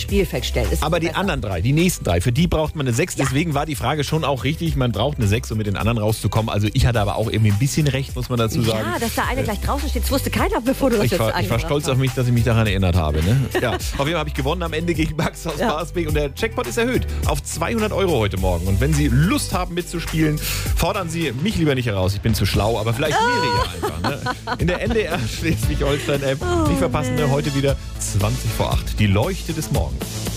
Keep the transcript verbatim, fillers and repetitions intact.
Spielfeld stellen. Ist Aber die besser. anderen drei, die nächsten drei, für die braucht man eine sechs. Ja. Deswegen war die Frage schon auch richtig. Man braucht eine sechs, um mit den anderen rauszukommen. Also ich hatte aber auch irgendwie ein bisschen recht, muss man dazu sagen. Ja, dass da eine gleich draußen steht, das wusste keiner, bevor du das Ich jetzt war, ich war angebracht stolz hast. auf mich, dass ich mich daran erinnert habe. Ne? Ja, auf jeden Fall habe ich gewonnen am Ende gegen Max aus Ja. Barsbeek. Und der Jackpot ist erhöht auf zweihundert Euro heute Morgen. Und wenn Sie Lust haben mitzuspielen, fordern Sie mich lieber nicht heraus. Ich bin zu schlau, aber vielleicht wäre ja einfach. Ne? In der N D R Schleswig-Holstein-App. Nicht verpassen, ne? Heute wieder zwanzig vor acht. Die Leuchte des Morgens.